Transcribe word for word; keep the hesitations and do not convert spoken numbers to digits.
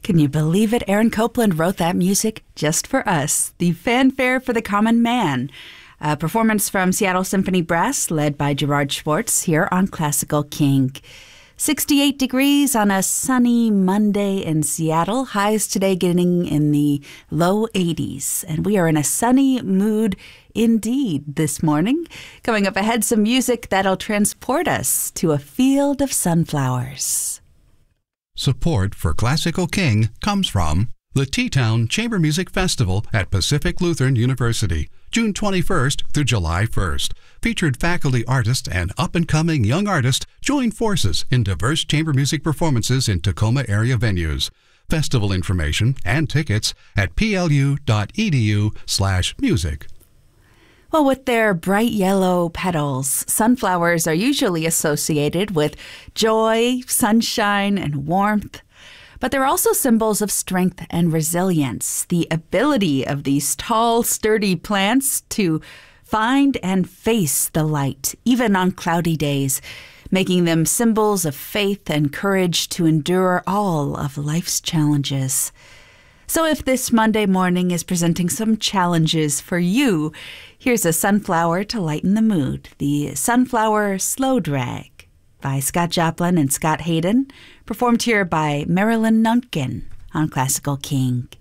Can you believe it? Aaron Copland wrote that music just for us. The Fanfare for the Common Man. A performance from Seattle Symphony Brass led by Gerard Schwartz here on Classical King. sixty-eight degrees on a sunny Monday in Seattle. Highs today getting in the low eighties. And we are in a sunny mood indeed this morning. Coming up ahead, some music that'll transport us to a field of sunflowers. Support for Classical King comes from the T-Town Chamber Music Festival at Pacific Lutheran University, June twenty-first through July first. Featured faculty artists and up-and-coming young artists join forces in diverse chamber music performances in Tacoma area venues. Festival information and tickets at plu.edu slash music. Well, with their bright yellow petals, sunflowers are usually associated with joy, sunshine, and warmth. But they're also symbols of strength and resilience, the ability of these tall, sturdy plants to find and face the light, even on cloudy days, making them symbols of faith and courage to endure all of life's challenges. So if this Monday morning is presenting some challenges for you, here's a sunflower to lighten the mood, the Sunflower Slow Drag by Scott Joplin and Scott Hayden, performed here by Marilyn Nunkin on Classical King.